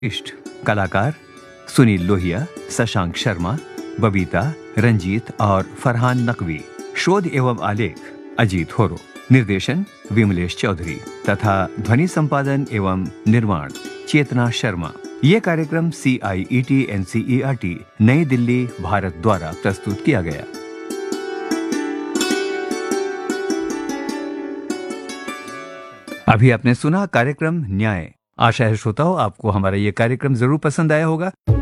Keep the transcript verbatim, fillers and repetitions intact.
इष्ट कलाकार सुनील लोहिया, शशांक शर्मा, बबीता, रंजीत और फरहान नकवी। शोध एवं आलेख अजीत होरो। निर्देशन विमलेश चौधरी तथा ध्वनि संपादन एवं निर्माण चेतना शर्मा। ये कार्यक्रम सी आई E T N C E R T नई दिल्ली भारत द्वारा प्रस्तुत किया गया। अभी आपने सुना कार्यक्रम न्याय। आशा है श्रोताओं आपको हमारा ये कार्यक्रम जरूर पसंद आया होगा।